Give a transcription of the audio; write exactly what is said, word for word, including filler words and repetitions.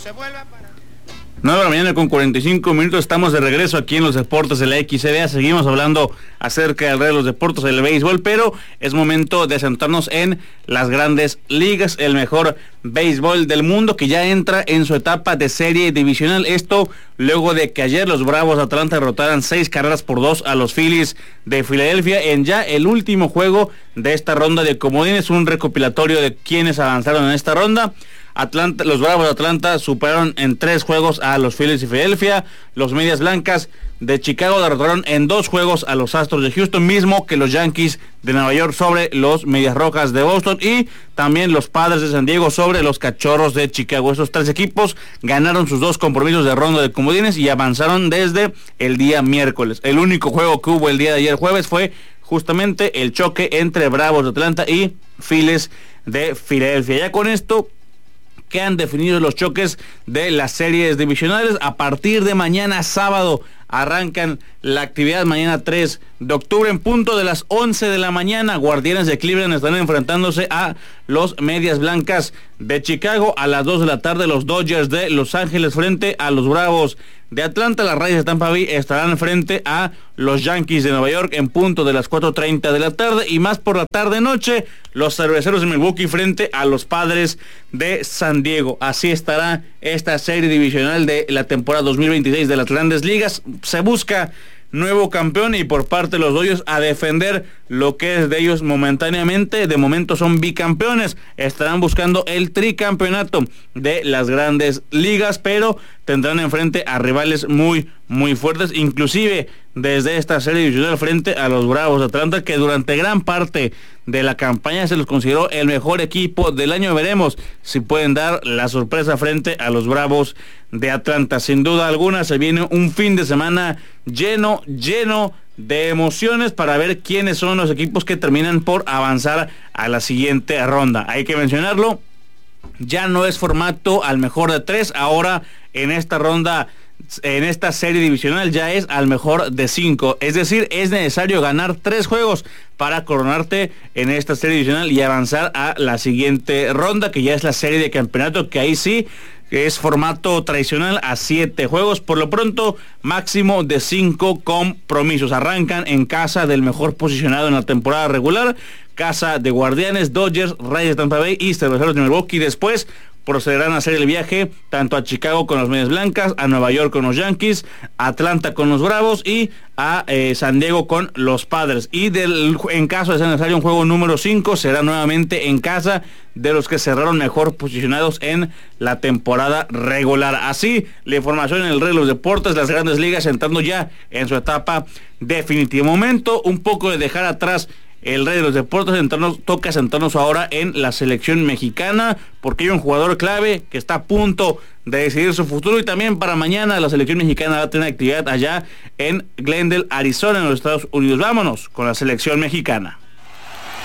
se vuelva para... nueve de la mañana con cuarenta y cinco minutos, estamos de regreso aquí en los deportes de la X C D A. Seguimos hablando acerca del rey de los deportes del béisbol, pero es momento de sentarnos en las grandes ligas, el mejor béisbol del mundo que ya entra en su etapa de serie divisional. Esto luego de que ayer los Bravos de Atlanta derrotaran seis carreras por dos a los Phillies de Filadelfia en ya el último juego de esta ronda de comodines, un recopilatorio de quienes avanzaron en esta ronda. Atlanta, los Bravos de Atlanta superaron en tres juegos a los Phillies de Filadelfia. Los Medias Blancas de Chicago derrotaron en dos juegos a los Astros de Houston, mismo que los Yankees de Nueva York sobre los Medias Rojas de Boston, y también los Padres de San Diego sobre los Cachorros de Chicago. Estos tres equipos ganaron sus dos compromisos de ronda de comodines y avanzaron desde el día miércoles. El único juego que hubo el día de ayer jueves fue justamente el choque entre Bravos de Atlanta y Phillies de Filadelfia. Ya con esto quedan definidos los choques de las series divisionales. A partir de mañana sábado arrancan la actividad. Mañana tres de octubre en punto de las once de la mañana, Guardianes de Cleveland están enfrentándose a los Medias Blancas de Chicago. A las dos de la tarde los Dodgers de Los Ángeles frente a los Bravos de Atlanta. Las Rays de Tampa Bay estarán frente a los Yankees de Nueva York en punto de las cuatro treinta de la tarde, y más por la tarde noche los Cerveceros de Milwaukee frente a los Padres de San Diego. Así estará esta serie divisional de la temporada dos mil veintiséis de las Grandes Ligas. Se busca nuevo campeón y por parte de los Dodgers a defender lo que es de ellos momentáneamente. De momento son bicampeones, estarán buscando el tricampeonato de las Grandes Ligas, pero tendrán enfrente a rivales muy muy fuertes, inclusive desde esta serie divisional frente a los Bravos de Atlanta, que durante gran parte de la campaña se los consideró el mejor equipo del año. Veremos si pueden dar la sorpresa frente a los Bravos de Atlanta. Sin duda alguna se viene un fin de semana lleno, lleno de emociones para ver quiénes son los equipos que terminan por avanzar a la siguiente ronda. Hay que mencionarlo, ya no es formato al mejor de tres, ahora en esta ronda, en esta serie divisional ya es al mejor de cinco, es decir, es necesario ganar tres juegos para coronarte en esta serie divisional y avanzar a la siguiente ronda, que ya es la serie de campeonato, que ahí sí es formato tradicional a siete juegos. Por lo pronto, máximo de cinco compromisos. Arrancan en casa del mejor posicionado en la temporada regular, casa de Guardianes, Dodgers, Rays de Tampa Bay y Cerveceros de Milwaukee. Después procederán a hacer el viaje tanto a Chicago con los Medias Blancas, a Nueva York con los Yankees, a Atlanta con los Bravos y a eh, San Diego con los Padres. Y del, en caso de ser necesario un juego número cinco, será nuevamente en casa de los que cerraron mejor posicionados en la temporada regular. Así, la información en el rey de los deportes, las Grandes Ligas entrando ya en su etapa definitiva. Momento un poco de dejar atrás el rey de los deportes, sentarnos, toca sentarnos ahora en la selección mexicana, porque hay un jugador clave que está a punto de decidir su futuro, y también para mañana la selección mexicana va a tener actividad allá en Glendale, Arizona, en los Estados Unidos. Vámonos con la selección mexicana.